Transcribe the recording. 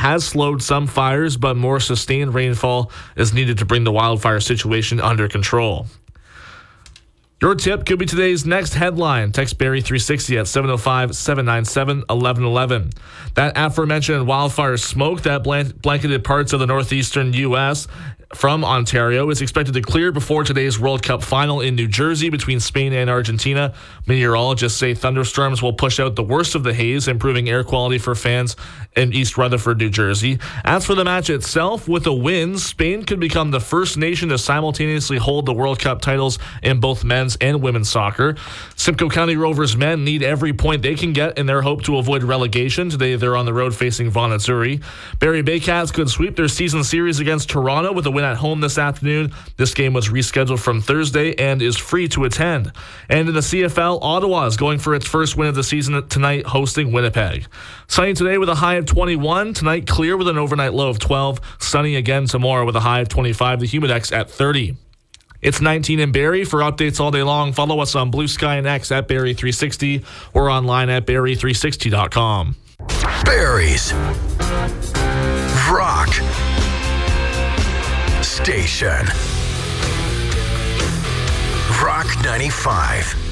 has slowed some fires, but more sustained rainfall is needed to bring the wildfire situation under control. Your tip could be today's next headline. Text Barrie 360 at 705-797-1111. That aforementioned wildfire smoke that blanketed parts of the northeastern U.S. from Ontario is expected to clear before today's World Cup final in New Jersey between Spain and Argentina. Meteorologists say thunderstorms will push out the worst of the haze, improving air quality for fans in East Rutherford, New Jersey. As for the match itself, with a win, Spain could become the first nation to simultaneously hold the World Cup titles in both men's and women's soccer. Simcoe County Rovers men need every point they can get in their hope to avoid relegation. Today they're on the road facing Vaughan Azzurri. Barrie Baycats could sweep their season series against Toronto with a win at home this afternoon. This game was rescheduled from Thursday and is free to attend. And in the CFL, Ottawa is going for its first win of the season tonight, hosting Winnipeg. Sunny today with a high of 21. Tonight clear with an overnight low of 12. Sunny again tomorrow with a high of 25. The Humidex at 30. It's 19 in Barrie. For updates all day long, follow us on Blue Sky and X at Barrie360 or online at Barrie360.com. Barrie's Rock Station. Rock 95.